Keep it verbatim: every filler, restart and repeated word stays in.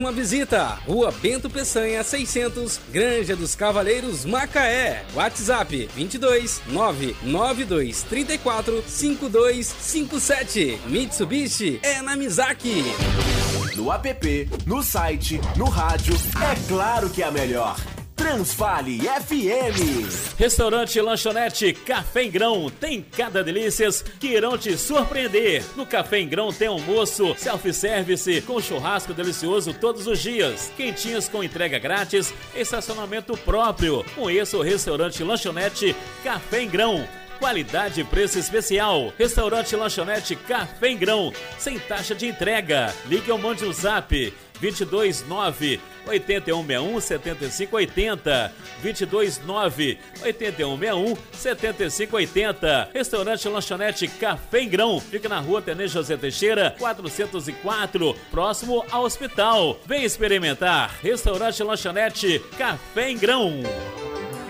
Uma visita, Rua Bento Peçanha, seiscentos, Granja dos Cavaleiros, Macaé. WhatsApp vinte e dois, nove nove dois, trinta e quatro, cinquenta e dois cinquenta e sete. Mitsubishi é na Mizaki. No app, no site, no rádio, é claro que é a melhor. Transfale F M. Restaurante e Lanchonete Café em Grão tem cada delícias que irão te surpreender. No Café em Grão tem almoço, self-service com churrasco delicioso todos os dias, quentinhas com entrega grátis, estacionamento próprio. Conheça o Restaurante e Lanchonete Café em Grão. Qualidade e preço especial. Restaurante e Lanchonete Café em Grão, sem taxa de entrega. Ligue ou mande um zap vinte e dois, nove, oito um seis um, sete cinco oito zero, vinte e dois, nove, oito um seis um, sete cinco oito zero. Restaurante e Lanchonete Café em Grão, fica na Rua Tenente José Teixeira, quatrocentos e quatro, próximo ao hospital. Vem experimentar. Restaurante e Lanchonete Café em Grão.